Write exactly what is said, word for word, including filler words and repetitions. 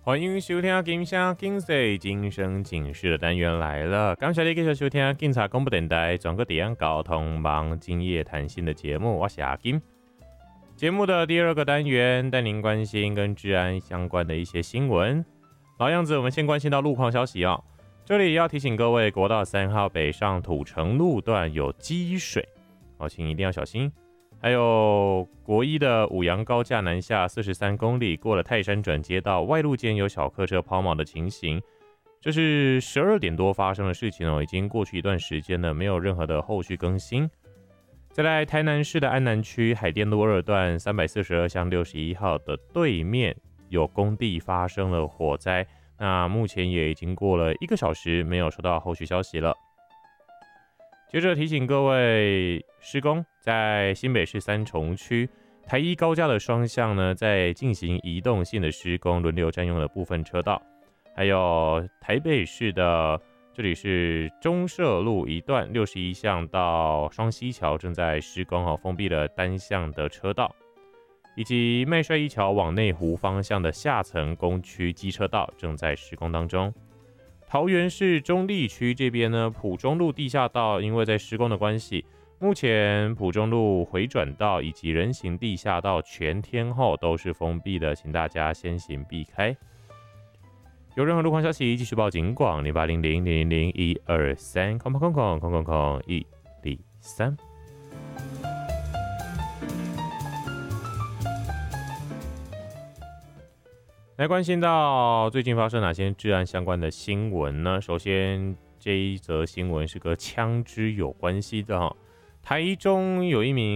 欢迎收听金声警世今生警示的单元来了，感谢你继续收听警察广播电台转个点交通忙今夜谈心的节目，我是阿金。节目的第二个单元带您关心跟治安相关的一些新闻。老样子，我们先关心到路况消息哦。这里要提醒各位，国道三号北上土城路段有积水，哦，请一定要小心。还有国一的五杨高架南下四十三公里，过了泰山转接道，外路间有小客车抛锚的情形。这是十二点多发生的事情哦，已经过去一段时间了，没有任何的后续更新。再来，台南市的安南区海淀路二段三百四十二巷六十一号的对面有工地发生了火灾，那目前也已经过了一个小时，没有收到后续消息了。接着提醒各位，施工在新北市三重区台一高架的双向呢，在进行移动性的施工，轮流占用了部分车道。还有台北市的这里是中社路一段六十一巷到双溪桥正在施工哦，封闭了单向的车道，以及麦帅一桥往内湖方向的下层工区机车道正在施工当中。桃园市中坜区这边呢，埔中路地下道因为在施工的关系，目前埔中路回转道以及人行地下道全天候都是封闭的，请大家先行避开。有任何路况消息，继续报警广零八零零零零零一二三空空空空空空一零三。来关心到最近发生哪些治安相关的新闻呢？首先，这一则新闻是跟枪支有关系的哈。台中有一名